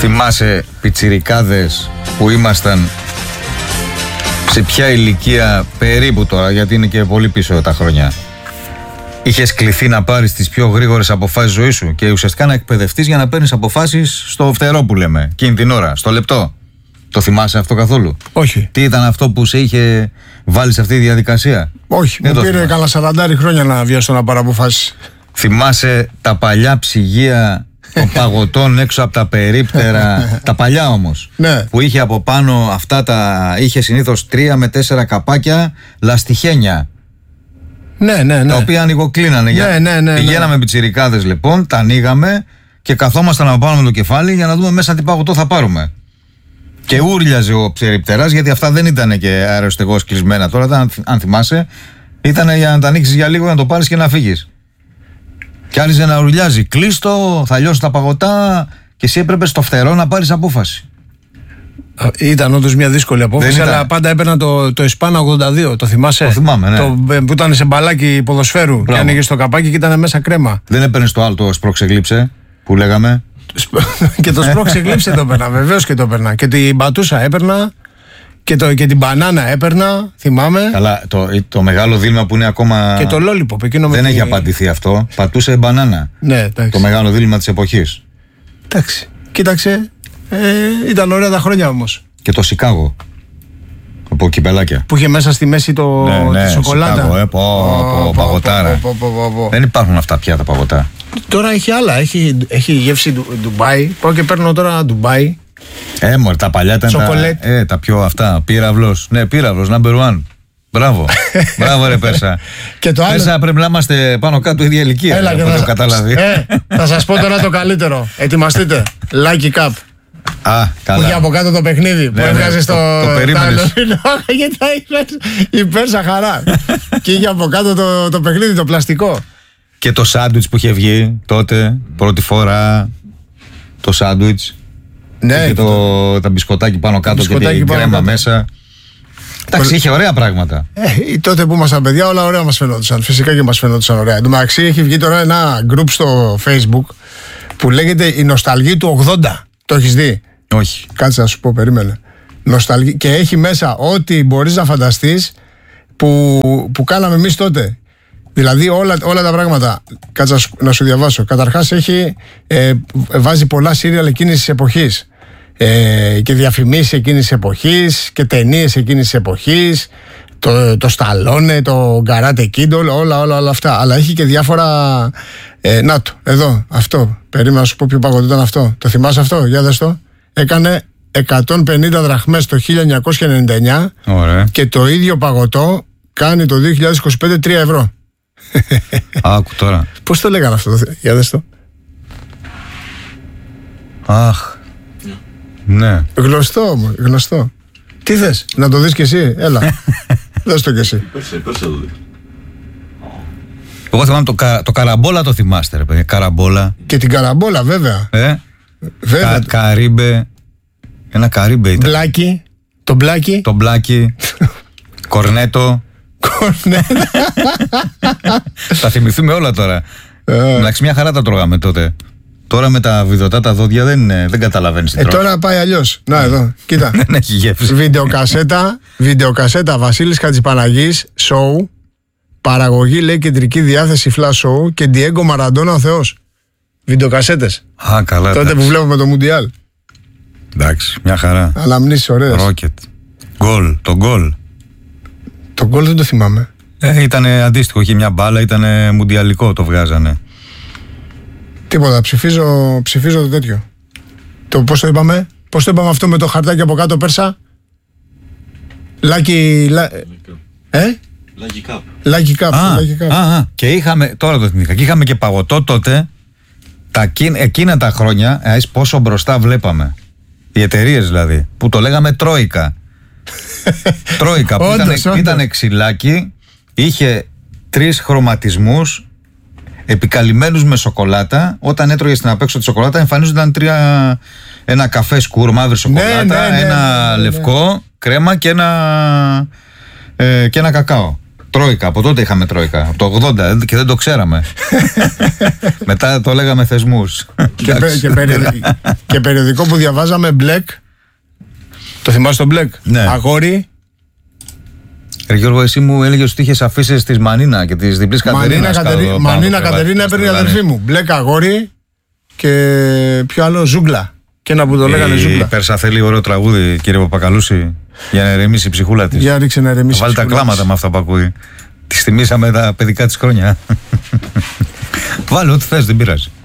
Θυμάσαι πιτσιρικάδες που ήμασταν σε ποια ηλικία περίπου τώρα, γιατί είναι και πολύ πίσω τα χρόνια, είχες κληθεί να πάρεις τις πιο γρήγορες αποφάσεις ζωής σου και ουσιαστικά να εκπαιδευτείς για να παίρνεις αποφάσεις στο φτερό που λέμε, εκείνη την ώρα, στο λεπτό. Το θυμάσαι αυτό καθόλου? Όχι. Τι ήταν αυτό που σε είχε βάλει σε αυτή τη διαδικασία? Όχι, μου πήρε καλά 40 χρόνια να βιαστώ να πάρω αποφάσεις. Θυμάσαι τα παλιά ψυγεία των παγωτών έξω από τα περίπτερα, τα παλιά όμως, ναι, που είχε από πάνω αυτά είχε συνήθως 3 με 4 καπάκια λαστιχένια. Ναι. Τα οποία ανοιγοκλίνανε. Ναι. Πηγαίναμε πιτσιρικάδες λοιπόν, τα ανοίγαμε και καθόμασταν από πάνω με το κεφάλι για να δούμε μέσα τι παγωτό θα πάρουμε. Και ούρλιαζε ο περιπτεράς, γιατί αυτά δεν ήταν και αεροστεγώς κλεισμένα. Τώρα, αν θυμάσαι, ήταν για να τα ανοίξεις για λίγο, να το πάρεις και να φύγεις. Και άρχιζε να ουρλιάζει. Κλείστο, θα λιώσουν τα παγωτά. Και εσύ έπρεπε στο φτερό να πάρεις απόφαση. Ήταν όντως μια δύσκολη απόφαση, αλλά πάντα έπαιρνα το Ισπάνα 82. Το θυμάσαι? Το θυμάμαι, ναι. Που ήταν σε μπαλάκι ποδοσφαίρου. Μπράβο. Και άνοιγες το καπάκι και ήταν μέσα κρέμα. Δεν έπαιρνες το άλλο, το σπρώξε-γλύψε που λέγαμε? Και το σπρώξε-γλύψε το έπαιρνα, βεβαίως και το έπαιρνα. Και την πατούσα έπαιρνα. Και την μπανάνα έπαιρνα, θυμάμαι. Καλά, το μεγάλο δίλημα που είναι ακόμα. Και το lollipop, εκείνο δεν έχει απαντηθεί αυτό. Πατούσε μπανάνα. Ναι, εντάξει. Το μεγάλο δίλημα της εποχής. Εντάξει. Κοίταξε. Ήταν ωραία τα χρόνια όμως. Και το Σικάγο. Από κυπελάκια. Που είχε μέσα στη μέση τη σοκολάτα. Σικάγο, παγωτάρα. Δεν υπάρχουν αυτά πια τα παγωτά. Τώρα έχει άλλα. Έχει γεύση Ντουμπάι. Πάω και παίρνω τώρα Ντουμπάι. Μωρέ, τα παλιά ήταν τα πιο αυτά. Πύραυλος. Ναι, πύραυλος, number one. Μπράβο. Μπράβο, ρε Πέρσα. Και το άλλο. Πέρσα, πρέπει να είμαστε πάνω κάτω ίδια ηλικία. Έλα, και το καταλάβει. Θα σας πω τώρα το καλύτερο. Ετοιμαστείτε. Lucky Cup. Καλά. Που είχε από κάτω το παιχνίδι. Που έβγαζε το περίμενες. Γιατί η Πέρσα χαρά. Και είχε από κάτω το παιχνίδι, το πλαστικό. Και το σάντουιτς που είχε βγει τότε, πρώτη φορά. Το σάντουιτς. Ναι, και τα μπισκοτάκι πάνω κάτω και την κρέμα μέσα. Εντάξει, είχε ωραία πράγματα. Τότε που ήμασταν παιδιά, όλα ωραία μας φαινόντουσαν. Φυσικά και μας φαινόντουσαν ωραία. Εν τω μεταξύ, έχει βγει τώρα ένα group στο Facebook που λέγεται Η Νοσταλγή του 80. Το έχεις δει? Όχι. Κάτσε να σου πω, περίμενε. Νοσταλγή. Και έχει μέσα ό,τι μπορείς να φανταστείς που κάναμε εμείς τότε. Δηλαδή όλα τα πράγματα. Κάτσε να σου διαβάσω. Καταρχάς βάζει πολλά σύριαλ εκείνης της εποχής. Και διαφημίσεις εκείνης της εποχής και ταινίες εκείνης της εποχής, το Σταλόνε, το Karate Kid, όλα αυτά. Αλλά έχει και διάφορα. Να το, εδώ, αυτό. Περίμενα να σου πω ποιο παγωτό ήταν αυτό. Το θυμάσαι αυτό? Για δες το. Έκανε 150 δραχμές το 1999. Ωραία. Και το ίδιο παγωτό κάνει το 2025 3 ευρώ. Άκου τώρα. Πώς το λέγανε αυτό? Για δες το. Αχ. Ναι. Γνωστό όμως, γνωστό. Τι θες, να το δεις κι εσύ? Έλα. Δες το κι εσύ. Εγώ θυμάμαι το καραμπόλα, το θυμάστε ρε παιδί? Καραμπόλα. Και την καραμπόλα βέβαια. Βέβαια. Καρύμπε. Ένα καρύμπε ήταν. Μπλάκι. Το μπλάκι. Το μπλάκι. Κορνέτο. Θα θυμηθούμε όλα τώρα. Εντάξει, μια χαρά τα τρώγαμε τότε. Τώρα με τα βιδωτά τα δόντια δεν καταλαβαίνεις. Τώρα πάει αλλιώς. Να εδώ, κοίτα. Δεν έχει γεύση. Βιντεοκασέτα Βασίλης Χατζηπαναγής, show. Παραγωγή λέει Κεντρική Διάθεση Flash Show και Diego Μαραντόνα ο Θεός. Βιντεοκασέτες. Καλά. Τότε που βλέπουμε το Μουντιάλ. Εντάξει, μια χαρά. Αναμνήσεις ωραίες. Ρόκετ. Γκολ. Το γκολ. Το γκολ δεν το θυμάμαι. Ήταν αντίστοιχο. Είχε μια μπάλα, ήταν μουντιαλικό, το βγάζανε. Τίποτα, ψηφίζω το τέτοιο. Πώς το είπαμε αυτό με το χαρτάκι από κάτω, Πέρσα? Lucky Cup. Και είχαμε, τώρα το θυμήθηκα, και είχαμε και παγωτό τότε. Εκείνα τα χρόνια, πόσο μπροστά βλέπαμε. Οι εταιρείες δηλαδή, που το λέγαμε Τρόικα. Τρόικα, που ήταν ξυλάκι, είχε 3 χρωματισμούς επικαλυμμένους με σοκολάτα. Όταν έτρωγες την απέξω τη σοκολάτα, εμφανίζονταν 3. Ένα καφέ σκουρ, μαύρη σοκολάτα, ένα λευκό κρέμα και ένα κακάο. Τρόικα, από τότε είχαμε Τρόικα. Από το 80 και δεν το ξέραμε. Μετά το λέγαμε θεσμούς. Και περιοδικό που διαβάζαμε, Black. Το θυμάσαι το Black? Ναι. Αγόρι. Γιώργο, εσύ μου έλεγε ότι είχε αφήσει τη Μανίνα και τη διπλή Κατερίνα. Μανίνα Κατερίνα έπαιρνε η αδερφή μου. Black αγόρι και ποιο άλλο, Ζούγκλα. Και ένα που το λέγανε Ζούγκλα. Η Πέρσα θέλει ωραίο τραγούδι, κύριε Παπακαλούση, για να ηρεμήσει η ψυχούλα τη. Για ρίξε να ηρεμήσει. Βάλει τα κλάματα με αυτά που ακούει. Τη θυμήσαμε τα παιδικά τη χρόνια. Βάλε ό,τι θες, δεν πειράζει.